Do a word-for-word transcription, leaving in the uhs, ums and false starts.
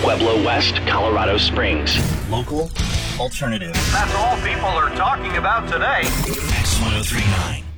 Pueblo West, Colorado Springs. Local, alternative. That's all people are talking about today. X one oh three point nine.